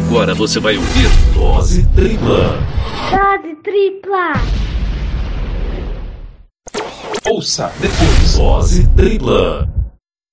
Agora você vai ouvir Dose Tripla. Dose tripla. Ouça depois. Dose Tripla.